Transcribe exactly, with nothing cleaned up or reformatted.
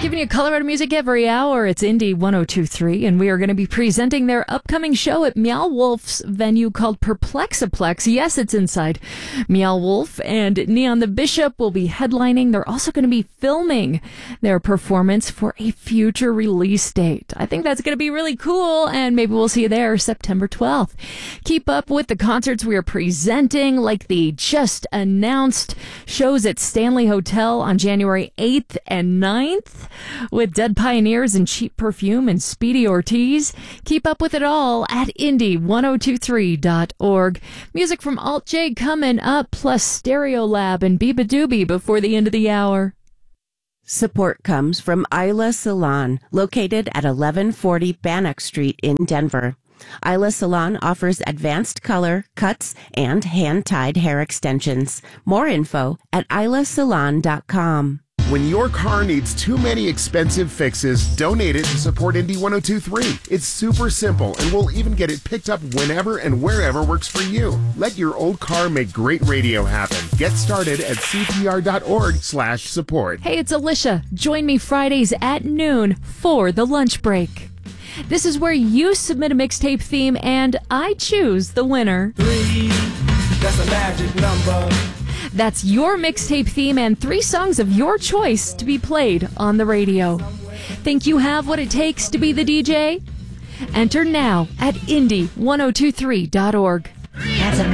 Giving you Colorado music every hour. It's Indie one oh two point three, and we are going to be presenting their upcoming show at Meow Wolf's venue called Perplexiplex. Yes, it's inside Meow Wolf, and Neon the Bishop will be headlining. They're also going to be filming their performance for a future release date. I think that's going to be really cool, and maybe we'll see you there September twelfth. Keep up with the concerts we are presenting, like the just announced shows at Stanley Hotel on January eighth and ninth with Dead Pioneers and Cheap Perfume and Speedy Ortiz. Keep up with it all at indie ten twenty-three dot org. Music from Alt J coming up, plus Stereolab and Biba Doobie before the end of the hour. Support comes from Isla Salon, located at eleven forty Bannock Street in Denver. Isla Salon offers advanced color, cuts, and hand-tied hair extensions. More info at isla salon dot com. When your car needs too many expensive fixes, donate it to support Indie ten twenty-three. It's super simple, and we'll even get it picked up whenever and wherever works for you. Let your old car make great radio happen. Get started at c p r dot org slash support. Hey, it's Alicia. Join me Fridays at noon for the lunch break. This is where you submit a mixtape theme, and I choose the winner. Three, that's a magic number. That's your mixtape theme and three songs of your choice to be played on the radio. Think you have what it takes to be the D J? Enter now at indie ten twenty-three dot org. That's a